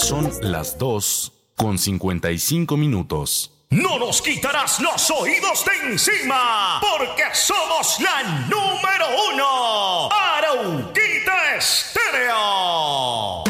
Son las 2:55. No nos quitarás los oídos de encima, porque somos la número 1.